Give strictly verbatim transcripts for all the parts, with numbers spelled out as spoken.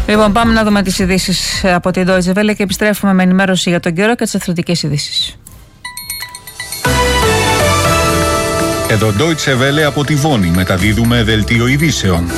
Λοιπόν, πάμε να δούμε τις ειδήσεις από την Deutsche Welle και επιστρέφουμε με ενημέρωση για τον καιρό και τις αθλητικές ειδήσεις. Εδώ Deutsche Welle από τη Βόνη, μεταδίδουμε δελτίο ειδήσεων.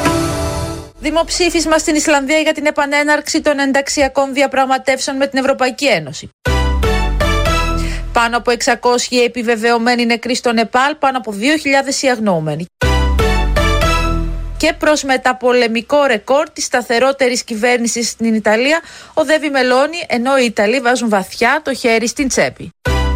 Δημοψήφισμα στην Ισλανδία για την επανέναρξη των ενταξιακών διαπραγματεύσεων με την Ευρωπαϊκή Ένωση. Πάνω από εξακόσιοι επιβεβαιωμένοι νεκροί στο Νεπάλ, πάνω από δύο χιλιάδες οι αγνοούμενοι. Και προς μεταπολεμικό ρεκόρ της σταθερότερης κυβέρνησης στην Ιταλία οδεύει Μελώνη, ενώ οι Ιταλοί βάζουν βαθιά το χέρι στην τσέπη.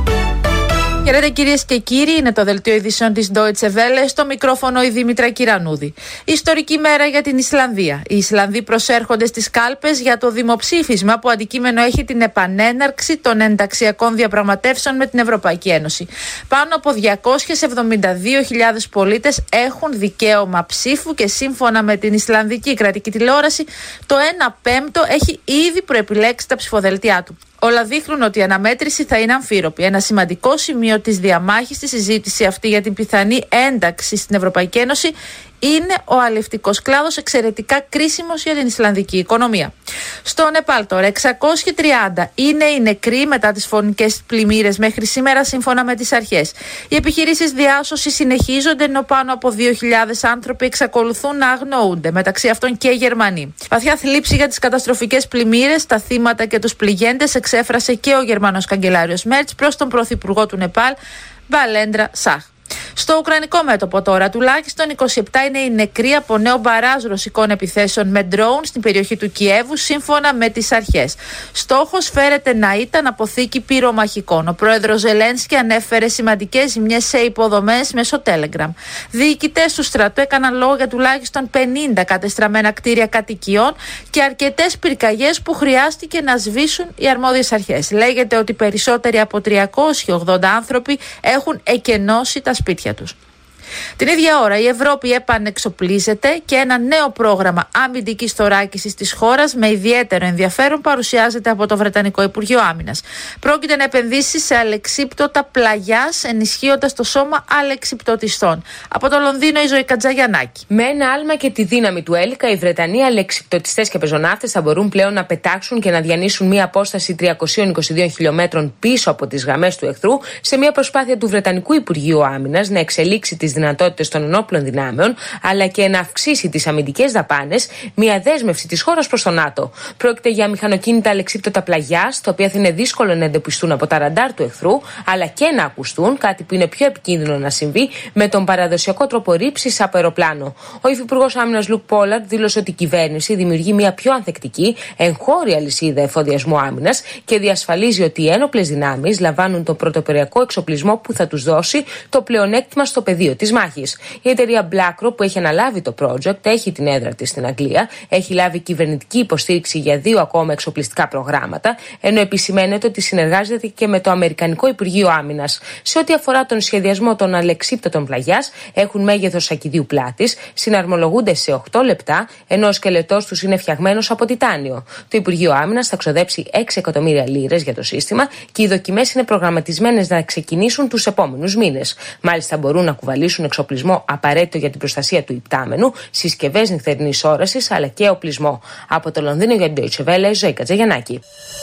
Χαίρετε κυρίες και κύριοι, είναι το δελτίο ειδήσεων της Deutsche Welle, στο μικρόφωνο η Δήμητρα Κυρανούδη. Ιστορική μέρα για την Ισλανδία. Οι Ισλανδοί προσέρχονται στις κάλπες για το δημοψήφισμα που αντικείμενο έχει την επανέναρξη των ενταξιακών διαπραγματεύσεων με την Ευρωπαϊκή Ένωση. Πάνω από διακόσιες εβδομήντα δύο χιλιάδες πολίτες έχουν δικαίωμα ψήφου και σύμφωνα με την Ισλανδική κρατική τηλεόραση, το ένα πέμπτο έχει ήδη προεπιλέξει τα ψηφοδελτία του. Όλα δείχνουν ότι η αναμέτρηση θα είναι αμφίροπη. Ένα σημαντικό σημείο της διαμάχης στη συζήτηση αυτή για την πιθανή ένταξη στην Ευρωπαϊκή Ένωση είναι ο αλευτικός κλάδος, εξαιρετικά κρίσιμος για την Ισλανδική οικονομία. Στο Νεπάλ τώρα, εξακόσιοι τριάντα είναι οι νεκροί μετά τις φωνικές πλημμύρες μέχρι σήμερα, σύμφωνα με τις αρχές. Οι επιχειρήσεις διάσωσης συνεχίζονται, ενώ πάνω από δύο χιλιάδες άνθρωποι εξακολουθούν να αγνοούνται, μεταξύ αυτών και Γερμανοί. Βαθιά θλίψη για τις καταστροφικές πλημμύρες, τα θύματα και τους πληγέντες εξέφρασε και ο Γερμανός καγκελάριος Μέρτς προς τον πρωθυπουργό του Νεπάλ, Μπαλέντρα Σαχ. Στο ουκρανικό μέτωπο τώρα, τουλάχιστον είκοσι επτά είναι οι νεκροί από νέο μπαράζ ρωσικών επιθέσεων με ντρόουν στην περιοχή του Κιέβου, σύμφωνα με τις αρχές. Στόχος φέρεται να ήταν αποθήκη πυρομαχικών. Ο πρόεδρος Ζελένσκι ανέφερε σημαντικές ζημιές σε υποδομές μέσω Telegram. Διοικητές του στρατού έκαναν λόγο για τουλάχιστον πενήντα κατεστραμμένα κτίρια κατοικιών και αρκετές πυρκαγιές που χρειάστηκε να σβήσουν οι αρμόδιες αρχές. Λέγεται ότι περισσότεροι από τριακόσιοι ογδόντα άνθρωποι έχουν εκενώσει τα σπίτια τους. Την ίδια ώρα η Ευρώπη επανεξοπλίζεται και ένα νέο πρόγραμμα αμυντικής θωράκισης της χώρας με ιδιαίτερο ενδιαφέρον παρουσιάζεται από το Βρετανικό Υπουργείο Άμυνας. Πρόκειται να επενδύσει σε αλεξίπτωτα πλαγιάς, ενισχύοντας το σώμα αλεξιπτωτιστών. Από το Λονδίνο η Ζωή Κατζαγιαννάκη. Με ένα άλμα και τη δύναμη του Έλικα, οι Βρετανοί αλεξιπτωτιστές και πεζοναύτες θα μπορούν πλέον να πετάξουν και να διανύσουν μια απόσταση τριακόσιων είκοσι δύο χιλιομέτρων πίσω από τις γραμμές του εχθρού, σε μια προσπάθεια του Βρετανικού Υπουργείου Άμυνας να εξελίξει τις δυνατότητες των ενόπλων δυνάμεων, αλλά και να αυξήσει τις αμυντικές δαπάνες, μια δέσμευση της χώρας προς το ΝΑΤΟ. Πρόκειται για μηχανοκίνητα αλεξίπτωτα πλαγιάς, τα οποία θα είναι δύσκολο να εντοπιστούν από τα ραντάρ του εχθρού, αλλά και να ακουστούν, κάτι που είναι πιο επικίνδυνο να συμβεί με τον παραδοσιακό τρόπο ρήψης από αεροπλάνο. Ο Υφυπουργός Άμυνας Λουκ Πόλαρντ δήλωσε ότι η κυβέρνηση δημιουργεί μια πιο ανθεκτική εγχώρια λυσίδα εφοδιασμού άμυνας και διασφαλίζει ότι οι ένοπλες δυνάμεις λαμβάνουν τον πρωτοποριακό εξοπλισμό που θα τους δώσει το πλεονέκτημα στο πεδίο της μάχης. Η εταιρεία BlackRock, που έχει αναλάβει το project, έχει την έδρα της στην Αγγλία, έχει λάβει κυβερνητική υποστήριξη για δύο ακόμα εξοπλιστικά προγράμματα, ενώ επισημαίνεται ότι συνεργάζεται και με το Αμερικανικό Υπουργείο Άμυνας. Σε ό,τι αφορά τον σχεδιασμό των αλεξίπτωτων πλαγιάς, έχουν μέγεθος σακιδίου πλάτης, συναρμολογούνται σε οκτώ λεπτά, ενώ ο σκελετός τους είναι φτιαγμένος από τιτάνιο. Το Υπουργείο Άμυνας θα ξοδέψει έξι εκατομμύρια λίρες για το σύστημα και οι δοκιμές είναι προγραμματισμένες να ξεκινήσουν τους επόμενους μήνες. Μάλιστα, μπορούν να κουβαλήσουν εξοπλισμό απαραίτητο για την προστασία του υπτάμενου, συσκευές νυχτερινής όρασης αλλά και οπλισμό. Από το Λονδίνο για την Deutsche Welle, Ζωή Κατζαγιαννάκη.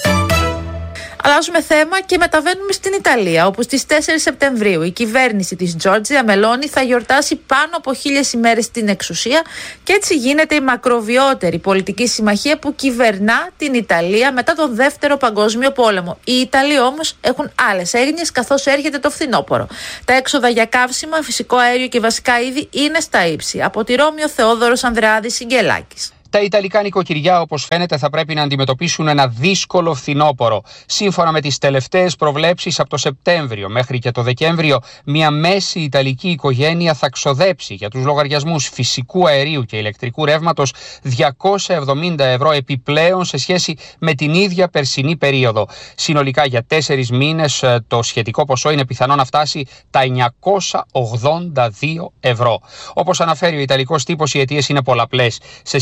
Αλλάζουμε θέμα και μεταβαίνουμε στην Ιταλία, όπου στις τέσσερις Σεπτεμβρίου η κυβέρνηση της Τζόρτζια Μελώνη θα γιορτάσει πάνω από χίλιες ημέρες στην εξουσία και έτσι γίνεται η μακροβιότερη πολιτική συμμαχία που κυβερνά την Ιταλία μετά τον Δεύτερο Παγκόσμιο Πόλεμο. Οι Ιταλοί όμως έχουν άλλες έγνοιες καθώς έρχεται το φθινόπωρο. Τα έξοδα για καύσιμα, φυσικό αέριο και βασικά είδη είναι στα ύψη. Από τη Ρώμη ο Θεόδωρος Ανδρεάδης Σιγγελάκης. Τα Ιταλικά νοικοκυριά, όπως φαίνεται, θα πρέπει να αντιμετωπίσουν ένα δύσκολο φθινόπωρο. Σύμφωνα με τις τελευταίες προβλέψεις, από το Σεπτέμβριο μέχρι και το Δεκέμβριο, μια μέση Ιταλική οικογένεια θα ξοδέψει για τους λογαριασμούς φυσικού αερίου και ηλεκτρικού ρεύματος διακόσια εβδομήντα ευρώ επιπλέον σε σχέση με την ίδια περσινή περίοδο. Συνολικά για τέσσερις μήνες το σχετικό ποσό είναι πιθανό να φτάσει τα εννιακόσια ογδόντα δύο ευρώ. Όπως αναφέρει ο Ιταλικός τύπος, οι αιτίες είναι πολλαπλές. Σε σχέση με το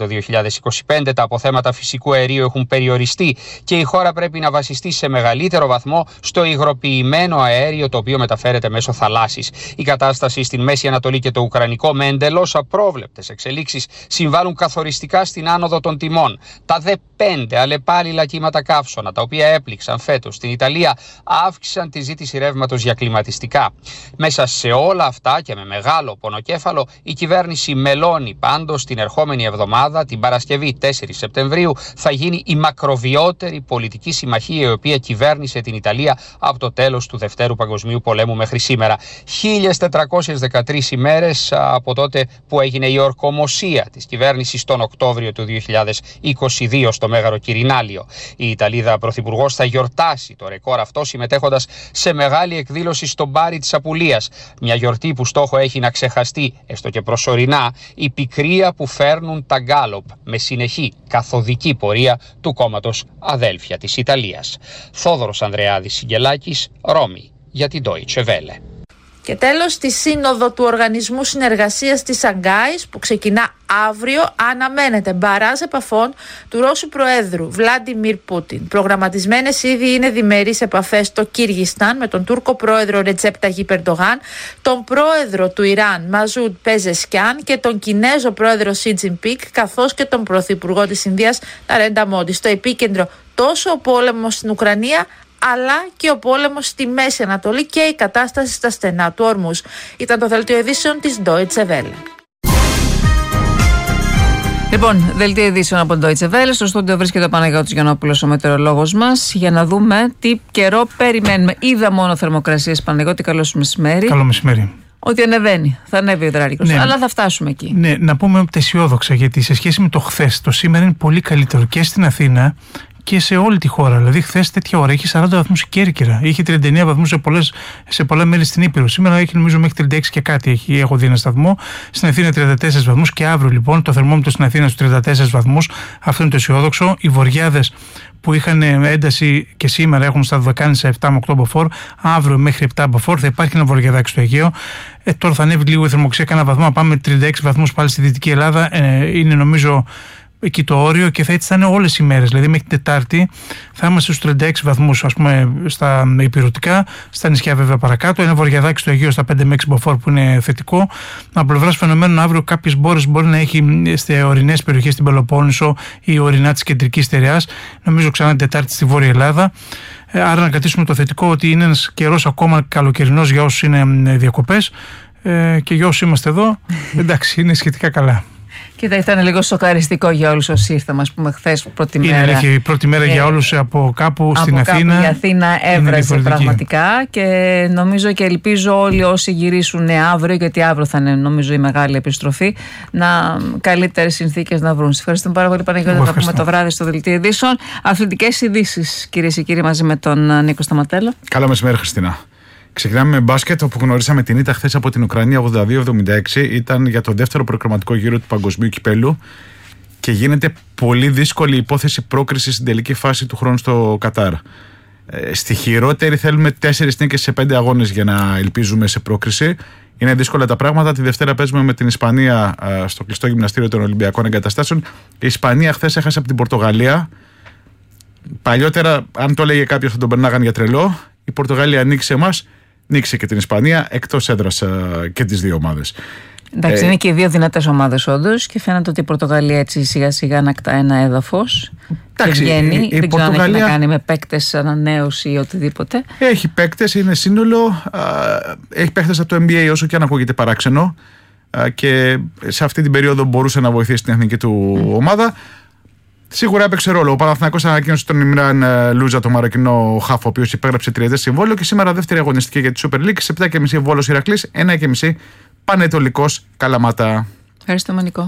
το δύο χιλιάδες είκοσι πέντε τα αποθέματα φυσικού αερίου έχουν περιοριστεί και η χώρα πρέπει να βασιστεί σε μεγαλύτερο βαθμό στο υγροποιημένο αέριο, το οποίο μεταφέρεται μέσω θαλάσσης. Η κατάσταση στην Μέση Ανατολή και το Ουκρανικό με εντελώς απρόβλεπτες εξελίξεις συμβάλλουν καθοριστικά στην άνοδο των τιμών. Τα δε πέντε αλλεπάλληλα κύματα καύσωνα, τα οποία έπληξαν φέτος στην Ιταλία, αύξησαν τη ζήτηση ρεύματος για κλιματιστικά. Μέσα σε όλα αυτά και με μεγάλο πονοκέφαλο, η κυβέρνηση μελώνει πάντως την ερχόμενη εβδομάδα, την Παρασκευή τέσσερις Σεπτεμβρίου, θα γίνει η μακροβιότερη πολιτική συμμαχία η οποία κυβέρνησε την Ιταλία από το τέλος του Δευτέρου Παγκοσμίου Πολέμου μέχρι σήμερα. χίλιες τετρακόσιες δεκατρείς ημέρες από τότε που έγινε η ορκομοσία της κυβέρνησης τον Οκτώβριο του δύο χιλιάδες είκοσι δύο στο Μέγαρο Κυρινάλιο. Η Ιταλίδα Πρωθυπουργός θα γιορτάσει το ρεκόρ αυτό συμμετέχοντας σε μεγάλη εκδήλωση στο Μπάρι της Απουλίας. Μια γιορτή που στόχο έχει να ξεχαστεί, έστω και προσωρινά, η πικρία που φέρνουν τα γκάλοπ με συνεχή καθοδική πορεία του κόμματος Αδέλφια της Ιταλίας. Θόδωρος Ανδρεάδης Σιγγελάκης, Ρώμη, για την Deutsche Welle. Και τέλος, στη σύνοδο του Οργανισμού Συνεργασίας της Σανγκάης που ξεκινά αύριο αναμένεται μπαράζ επαφών του Ρώσου Προέδρου Βλάντιμιρ Πούτιν. Προγραμματισμένες ήδη είναι διμερείς επαφές στο Κυργιστάν με τον Τούρκο Πρόεδρο Ρετζέπ Ταγίπ Ερντογάν, τον Πρόεδρο του Ιράν Μαζούντ Πεζεσκιάν και τον Κινέζο Πρόεδρο Σι Τζινπίνγκ, καθώς και τον Πρωθυπουργό της Ινδίας Ναρέντα Μόντι. Στο επίκεντρο τόσο ο πόλεμος στην Ουκρανία, αλλά και ο πόλεμος στη Μέση Ανατολή και η κατάσταση στα στενά του Ορμούς. Ήταν το δελτίο ειδήσεων της Deutsche Welle. Λοιπόν, δελτίο ειδήσεων από την Deutsche Welle. Στο στούντιο βρίσκεται ο Παναγιώτης Γιαννόπουλος, ο μετεωρολόγος μας, για να δούμε τι καιρό περιμένουμε. Είδα μόνο θερμοκρασίες, Παναγιώτη, καλώς μεσημέρι. Καλό μεσημέρι. Ότι ανεβαίνει, θα ανέβει ο υδράρικος, ναι, αλλά θα φτάσουμε εκεί. Ναι, να πούμε αισιόδοξα, γιατί σε σχέση με το χθες, το σήμερα είναι πολύ καλύτερο και στην Αθήνα και σε όλη τη χώρα. Δηλαδή, χθες τέτοια ώρα είχε σαράντα βαθμούς η Κέρκυρα, είχε τριάντα εννέα βαθμούς σε, πολλές, σε πολλά μέρη στην Ήπειρο. Σήμερα έχει νομίζω μέχρι τριάντα έξι και κάτι. Έχει, έχω δει ένα σταθμό. Στην Αθήνα τριάντα τέσσερις βαθμούς και αύριο λοιπόν το θερμόμετρο στην Αθήνα στους τριάντα τέσσερις βαθμούς. Αυτό είναι το αισιόδοξο. Οι βοριάδες που είχαν ένταση και σήμερα έχουν στα Δωδεκάνησα σε επτά με οκτώ μποφόρ, αύριο μέχρι επτά μποφόρ θα υπάρχει ένα βοριαδάκι στο Αιγαίο. Ε, τώρα θα ανέβει λίγο η θερμοκρασία, κάνα βαθμό, πάμε τριάντα έξι βαθμούς πάλι στη Δυτική Ελλάδα. Ε, είναι νομίζω εκεί το όριο και θα έτσι θα είναι όλες οι μέρες. Δηλαδή μέχρι την Τετάρτη θα είμαστε στους τριάντα έξι βαθμούς, ας πούμε, στα υπηρετικά, στα νησιά βέβαια παρακάτω. Ένα βοριαδάκι στο Αιγαίο στα πέντε με έξι μποφόρ που είναι θετικό. Από πλευράς φαινομένων, αύριο κάποιες μπόρες μπορεί να έχει σε ορεινές περιοχές στην Πελοπόννησο ή ορεινά της κεντρικής στερεάς. Νομίζω ξανά την Τετάρτη στη Βόρεια Ελλάδα. Άρα να κρατήσουμε το θετικό ότι είναι ένας καιρός ακόμα καλοκαιρινός για όσους είναι διακοπές ε, και για όσους είμαστε εδώ. Εντάξει, είναι σχετικά καλά. Και θα ήταν λίγο σοκαριστικό για όλους όσοι ήρθαμε, ας πούμε, χθες πρώτη είναι μέρα. Είναι η πρώτη μέρα ε, για όλους από κάπου από στην κάπου Αθήνα. Η Αθήνα έβρασε πραγματικά και νομίζω και ελπίζω όλοι όσοι γυρίσουν αύριο, γιατί αύριο θα είναι νομίζω η μεγάλη επιστροφή, να καλύτερες συνθήκες να βρουν. Σας ευχαριστούμε πάρα πολύ, Παναγιώτη. Θα πούμε το βράδυ στο δελτίο ειδήσεων. Αθλητικές ειδήσεις, κυρίες και κύριοι, μαζί με τον Νίκο Σταματέλο. Καλό μεσημέρι, Χριστίνα. Ξεκινάμε με μπάσκετ, όπου γνωρίσαμε την ήττα χθες από την Ουκρανία ογδόντα δύο εβδομήντα έξι. Ήταν για το δεύτερο προκριματικό γύρο του Παγκοσμίου Κυπέλλου και γίνεται πολύ δύσκολη υπόθεση πρόκρισης στην τελική φάση του χρόνου στο Κατάρ. Ε, στη χειρότερη θέλουμε τέσσερις νίκες σε πέντε αγώνες για να ελπίζουμε σε πρόκριση. Είναι δύσκολα τα πράγματα. Τη Δευτέρα παίζουμε με την Ισπανία ε, στο κλειστό γυμναστήριο των Ολυμπιακών Εγκαταστάσεων. Η Ισπανία χθες έχασε από την Πορτογαλία. Παλιότερα, αν το έλεγε κάποιος, θα τον περνάγαν για τρελό. Η Πορτογαλία νίκησε εμάς. Νίκησε και την Ισπανία, εκτός έδρας και τις δύο ομάδες. Εντάξει, ε, είναι και οι δύο δυνατές ομάδες όντως και φαίνεται ότι η Πορτογαλία έτσι σιγά σιγά ανακτά ένα έδαφος. Εντάξει, και βγαίνει. Η, η Δεν Πορτογαλία ξέρω αν έχει να κάνει με παίκτες, ανανέωση ή οτιδήποτε. Έχει παίκτες, είναι σύνολο. Α, έχει παίκτες από το N B A, όσο και αν ακούγεται παράξενο. Α, και σε αυτή την περίοδο μπορούσε να βοηθήσει την εθνική του mm. ομάδα. Σίγουρα έπαιξε ρόλο. Ο Παναθηναϊκός ανακοίνωσε τον Ιμράν Λούζα, το μαροκινό χαφ, ο οποίος υπέγραψε τριετές συμβόλαιο, και σήμερα δεύτερη αγωνιστική για τη Super League. Σε επτά και μισή Βόλος Ηρακλής, ένα και μισή Πανετολικός Καλαμάτα. Ευχαριστούμε, Νικό.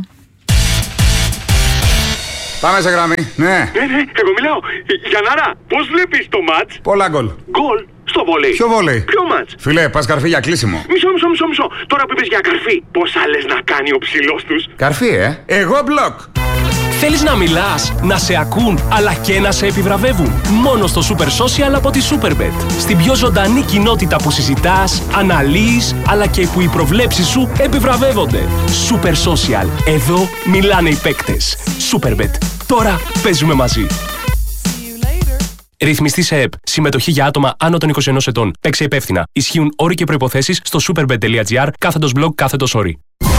Πάμε σε γραμμή. Ναι. Ναι, ναι, εγώ μιλάω. Γιαννάρα, πώς βλέπεις το μάτς? Πολλά γκολ. Γκολ στο βόλεϊ. Ποιο βόλεϊ? Ποιο μάτς? Φιλέ, πας καρφί για κλείσιμο. Μισό, μισό, μισό, μισό. Τώρα που είπες για καρφί, πώς άλλες να κάνει ο ψηλός τους? Καρφί, ε. Εγώ μπλοκ. Θέλεις να μιλάς, να σε ακούν, αλλά και να σε επιβραβεύουν? Μόνο στο Super Social από τη Superbet. Στην πιο ζωντανή κοινότητα που συζητάς, αναλύεις, αλλά και που οι προβλέψεις σου επιβραβεύονται. Super Social. Εδώ μιλάνε οι παίκτες. Superbet. Τώρα παίζουμε μαζί. Ρυθμιστή σε ΕΠ. Συμμετοχή για άτομα άνω των είκοσι ενός ετών. Παίξε υπεύθυνα. Ισχύουν όροι και προϋποθέσεις στο superbet.gr κάθετος blog κάθετος όροι.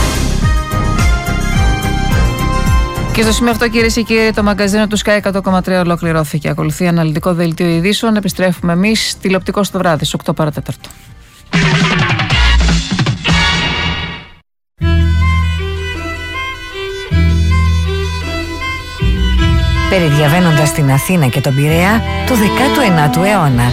Και στο σημείο αυτό, κυρίες και κύριοι, το μαγκαζίνο του Sky εκατό κόμμα τρία ολοκληρώθηκε. Ακολουθεί αναλυτικό δελτίο ειδήσεων. Επιστρέφουμε εμείς τηλεοπτικό στο βράδυ, στις οκτώ παρά τέταρτο. Περιδιαβαίνοντας την Αθήνα και τον Πειραιά του δέκατου ενάτου αιώνα.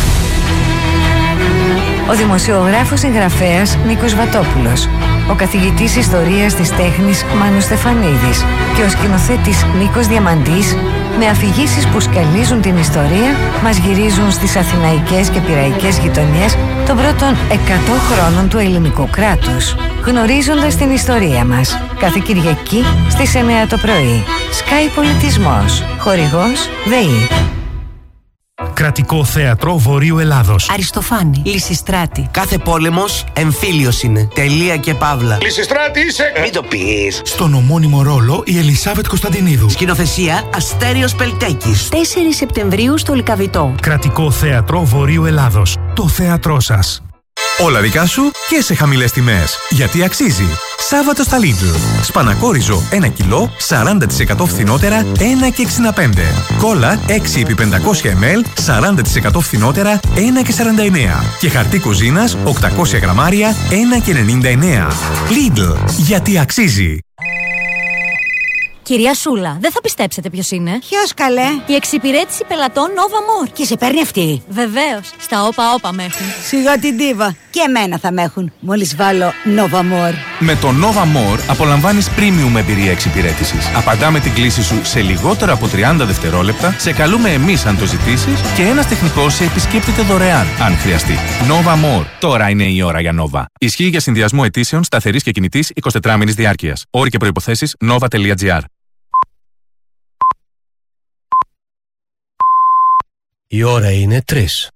Ο δημοσιογράφος συγγραφέας Νίκος Βατόπουλος, ο καθηγητής ιστορίας της τέχνης Μάνος Στεφανίδης και ο σκηνοθέτης Νίκος Διαμαντής, με αφηγήσεις που σκαλίζουν την ιστορία, μας γυρίζουν στις αθηναϊκές και πειραϊκές γειτονιές των πρώτων εκατό χρόνων του ελληνικού κράτους, γνωρίζοντας την ιστορία μας. Κάθε Κυριακή στις εννιά το πρωί. Sky Πολιτισμός. Χορηγός ΔΕΗ. Κρατικό Θέατρο Βορείου Ελλάδος. Αριστοφάνη. Λυσιστράτη. Κάθε πόλεμος εμφύλιος είναι. Τελεία και παύλα. Λυσιστράτη είσαι! Μην το πεις. Στον ομώνυμο ρόλο η Ελισάβετ Κωνσταντινίδου. Σκηνοθεσία Αστέριος Πελτέκης. τέσσερις Σεπτεμβρίου στο Λυκαβητό. Κρατικό Θέατρο Βορείου Ελλάδος. Το θέατρό σας. Όλα δικά σου και σε χαμηλές τιμές. Γιατί αξίζει. Σάββατο στα Lidl. Σπανακόριζο ένα κιλό, σαράντα τοις εκατό φθηνότερα, ένα και εξήντα πέντε. Κόλλα έξι επί πεντακόσια μιλιλίτρα, σαράντα τοις εκατό φθηνότερα, ένα και σαράντα εννέα. Και χαρτί κουζίνας, οκτακόσια γραμμάρια, ένα και ενενήντα εννέα. Lidl. Γιατί αξίζει. Κυρία Σούλα, δεν θα πιστέψετε ποιος είναι. Ποιος καλέ? Η εξυπηρέτηση πελατών Nova More. Και σε παίρνει αυτή? Βεβαίως. Στα όπα όπα με έχουν. Σιγά την ντίβα. Και εμένα θα με έχουν. Μόλις βάλω Nova More. Με το Nova More απολαμβάνεις premium εμπειρία εξυπηρέτησης. Απαντάμε την κλήση σου σε λιγότερο από τριάντα δευτερόλεπτα, σε καλούμε εμείς αν το ζητήσεις και ένας τεχνικός σε επισκέπτεται δωρεάν αν χρειαστεί. Nova More. Τώρα είναι η ώρα για Nova. Ισχύει για συνδυασμό αιτήσεων σταθερής και κινητής εικοσιτετράωρης διάρκειας. Όροι και προϋποθέσεις nova.gr. Η ώρα είναι τρεις.